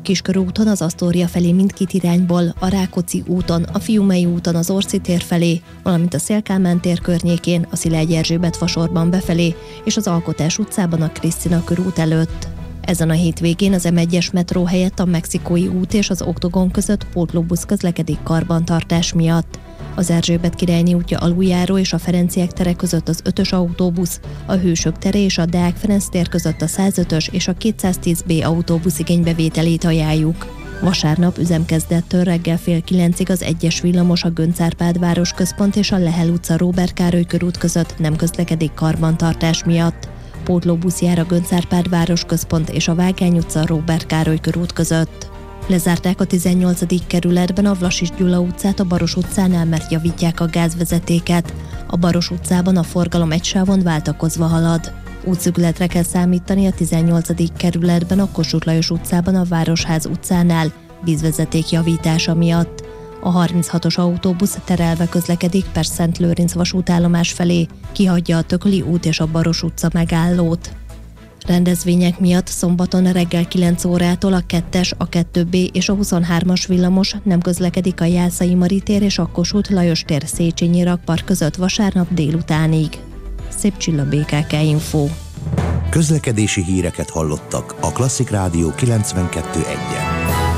Kiskörúton az Asztória felé mindkét irányból, a Rákóczi úton, a Fiumei úton az Orsi tér felé, valamint a Széll-Kálmán tér környékén, a Szilágyi Erzsébet fasorban befelé, és az Alkotás utcában a Krisztina körút előtt. Ezen a hétvégén az M1-es metró helyett a Mexikói út és az Oktogon között pótlóbusz közlekedik karbantartás miatt. Az Erzsébet királyné útja aluljáró és a Ferenciek tere között az 5-ös autóbusz, a Hősök tere és a Deák Ferenc tér között a 105-ös és a 210B autóbusz igénybevételét ajánljuk. Vasárnap üzemkezdettől reggel fél 9-ig az 1-es villamos a Göncz Árpád városközpont és a Lehel utca Róbert Károly körút között nem közlekedik karbantartás miatt. Pótlóbusz jár a Göncz Árpád városközpont és a Vágány utca Róbert Károly körút között. Lezárták a 18. kerületben a Vlasis Gyula utcát a Baros utcánál, mert javítják a gázvezetéket. A Baros utcában a forgalom egy sávon váltakozva halad. Útszűkületre kell számítani a 18. kerületben a Kossuth Lajos utcában a Városház utcánál, vízvezeték javítása miatt. A 36-os autóbusz terelve közlekedik Pest-Szent Lőrinc vasútállomás felé, kihagyja a Tököli út és a Baros utca megállót. Rendezvények miatt szombaton reggel 9 órától a 2-es, a 2B és a 23-as villamos nem közlekedik a Jászai Mari tér és a Kossuth Lajos tér Széchenyi rakpart között vasárnap délutánig. Szép Csilla, BKK Info. Közlekedési híreket hallottak a Klasszik Rádió 92.1-en.